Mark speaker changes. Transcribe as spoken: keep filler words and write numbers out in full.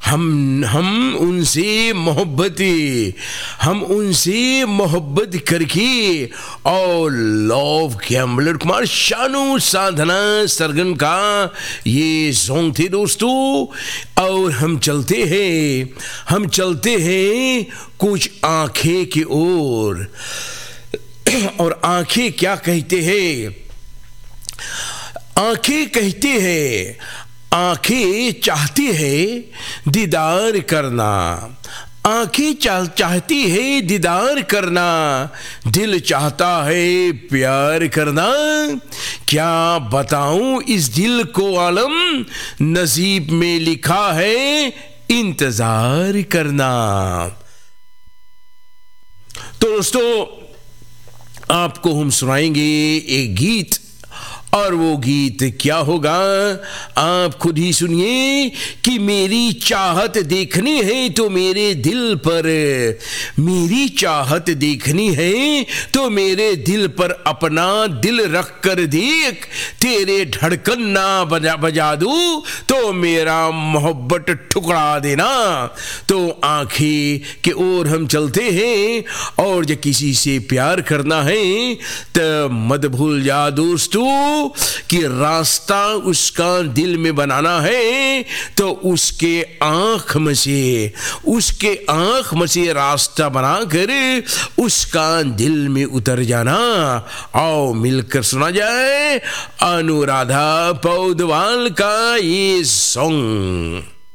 Speaker 1: हम हम उनसे मोहब्बत हम उनसे मोहब्बत करके और लव गैम्बलर कुमार शानू साधना सरगम का ये सॉन्ग थे दोस्तों। और हम चलते हैं हम चलते हैं कुछ आंखें की ओर। और आंखें क्या कहते हैं? आंखें कहते हैं, आंखें चाहती है दीदार करना, आंखें चाह चाहती है दीदार करना, दिल चाहता है प्यार करना। क्या बताऊं इस दिल को आलम, नसीब में लिखा है इंतजार करना। तो दोस्तों आपको हम सुनाएंगे एक गीत, और वो गीत क्या होगा आप खुद ही सुनिए। कि मेरी चाहत देखनी है तो मेरे दिल पर, मेरी चाहत देखनी है तो मेरे दिल पर अपना दिल रख कर देख, तेरे धड़कन ना बजा बजा दूं तो मेरा मोहब्बत ठुकरा देना। तो आंखें के ओर हम चलते हैं, और जब किसी से प्यार करना है तो मत भूल जा दोस्तों कि रास्ता उसका दिल में बनाना है, तो उसके आंख में से उसके आंख में से रास्ता बनाकर उसका दिल में उतर जाना। आओ मिलकर सुना जाए अनुराधा पौडवाल का ये सॉन्ग।